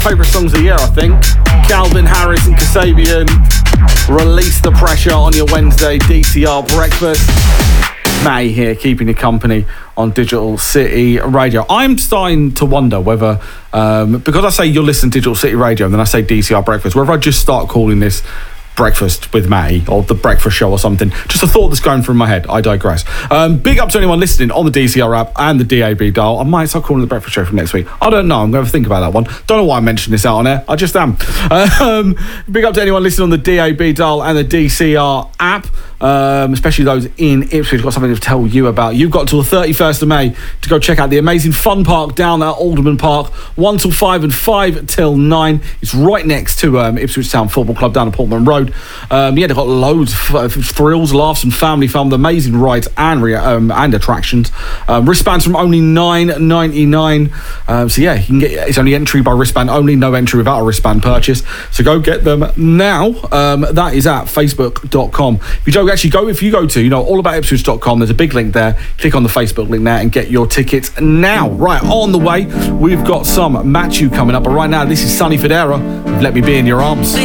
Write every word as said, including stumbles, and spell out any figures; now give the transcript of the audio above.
favourite songs of the year, I think. Calvin Harris and Kasabian. Release the pressure on your Wednesday D C R breakfast. May here, keeping you company on Digital City Radio. I'm starting to wonder whether, um, because I say you'll listen to Digital City Radio and then I say D C R breakfast, whether I just start calling this Breakfast with May or the Breakfast Show or something. Just a thought that's going through my head. I digress. Um, big up to anyone listening on the D C R app and the D A B dial. I might start calling it the Breakfast Show from next week. I don't know. I'm going to think about that one. Don't know why I mentioned this out on air. I just am. Um, big up to anyone listening on the D A B dial and the D C R app, um, especially those in Ipswich. Got something to tell you about. You've got till the thirty-first of May to go check out the amazing fun park down at Alderman Park, one till five and five till nine. It's right next to um, Ipswich Town Football Club down at Portman Road. Um, yeah, they've got loads of f- thrills, laughs and family fun, amazing rides and re- um, and attractions. Um, wristbands from only nine ninety-nine. Um, so yeah, you can get, it's only entry by wristband only, no entry without a wristband purchase. So go get them now. Um, that is at facebook dot com. If you don't actually go, if you go to, you know, all about ipswich dot com, there's a big link there. Click on the Facebook link there and get your tickets now. Right, on the way, we've got some Matthew coming up. But right now, this is Sonny Fodera with Let Me Be in Your Arms.